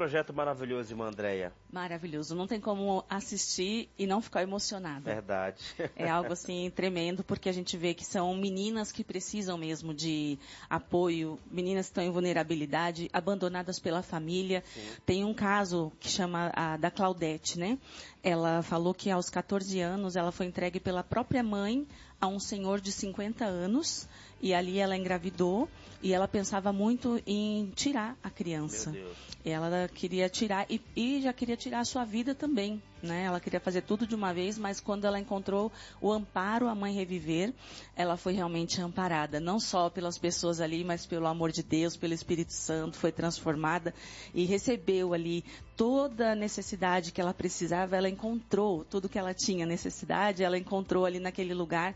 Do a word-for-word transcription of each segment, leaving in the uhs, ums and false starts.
projeto maravilhoso, irmã Andréia. Maravilhoso. Não tem como assistir e não ficar emocionada. Verdade. É algo assim tremendo, porque a gente vê que são meninas que precisam mesmo de apoio, meninas que estão em vulnerabilidade, abandonadas pela família. Sim. Tem um caso que chama a da Claudete, né? Ela falou que aos catorze anos ela foi entregue pela própria mãe a um senhor de cinquenta anos, e ali ela engravidou, e ela pensava muito em tirar a criança. Meu Deus. Ela queria tirar, e, e já queria tirar a sua vida também, né? Ela queria fazer tudo de uma vez, mas quando ela encontrou o amparo, a Mãe Reviver, ela foi realmente amparada, não só pelas pessoas ali, mas pelo amor de Deus, pelo Espírito Santo, foi transformada e recebeu ali toda a necessidade que ela precisava. Ela encontrou tudo que ela tinha necessidade, ela encontrou ali naquele lugar,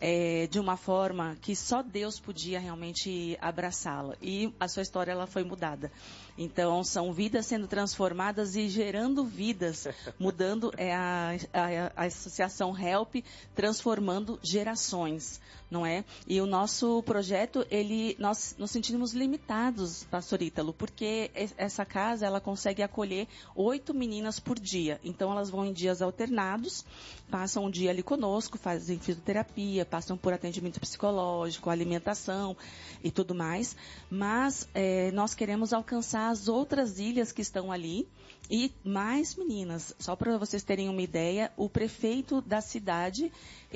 é, de uma forma que só Deus podia realmente abraçá-la. E a sua história, ela foi mudada. Então, são vidas sendo transformadas e gerando vidas, mudando é a, a, a associação Help, transformando gerações, não é? E o nosso projeto, ele, nós nos sentimos limitados, pastor Ítalo, porque essa casa, ela consegue acolher oito meninas por dia. Então, elas vão em dias alternados, passam um dia ali conosco, fazem fisioterapia, passam por atendimento psicológico, alimentação e tudo mais. Mas é, nós queremos alcançar as outras ilhas que estão ali e mais meninas. Só para vocês terem uma ideia, o prefeito da cidade,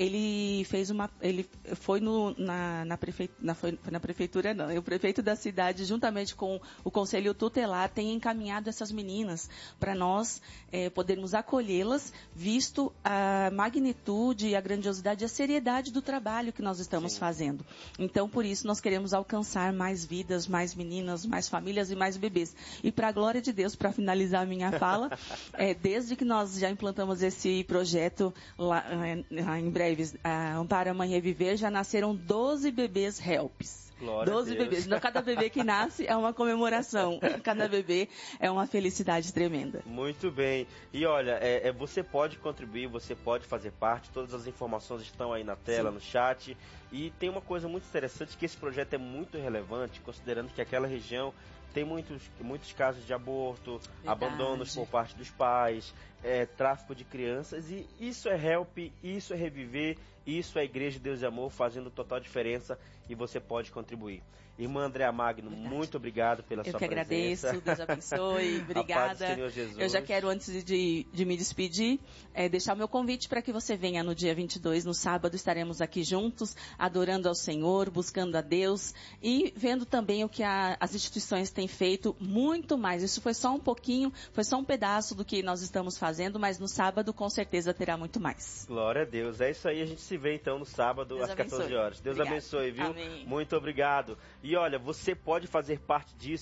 ele fez uma, ele foi no, na, na, prefe, na, foi na prefeitura não, o prefeito da cidade, juntamente com o conselho tutelar, tem encaminhado essas meninas para nós é, podermos acolhê-las, visto a magnitude, a grandiosidade e a seriedade do trabalho que nós estamos Sim. fazendo. Então, por isso, nós queremos alcançar mais vidas, mais meninas, mais famílias e mais bebês. E para a glória de Deus, para finalizar a minha fala, é, desde que nós já implantamos esse projeto lá, em breve, a Amparo a Mãe Reviver, já nasceram doze bebês Helps. Glória doze a Deus. bebês. Então, cada bebê que nasce é uma comemoração. Cada bebê é uma felicidade tremenda. Muito bem. E olha, é, é, você pode contribuir, você pode fazer parte. Todas as informações estão aí na tela, Sim. no chat. E tem uma coisa muito interessante, que esse projeto é muito relevante, considerando que aquela região tem muitos, muitos casos de aborto, Verdade. abandonos por parte dos pais, é, tráfico de crianças, e isso é Help, isso é Reviver, isso é Igreja de Deus e Amor, fazendo total diferença, e você pode contribuir. Irmã Andréia Magno, Verdade. muito obrigado pela Eu sua que presença. agradeço, Deus abençoe, obrigada. A paz do Senhor Jesus. Eu já quero, antes de, de me despedir, é, deixar o meu convite para que você venha no dia vinte e dois, no sábado, estaremos aqui juntos, adorando ao Senhor, buscando a Deus, e vendo também o que a, as instituições têm feito, muito mais. Isso foi só um pouquinho, foi só um pedaço do que nós estamos fazendo, mas no sábado, com certeza, terá muito mais. Glória a Deus. É isso aí, a gente se vê então no sábado, Deus às quatorze horas. Deus Obrigada. abençoe, viu? Amém. Muito obrigado. E olha, você pode fazer parte disso.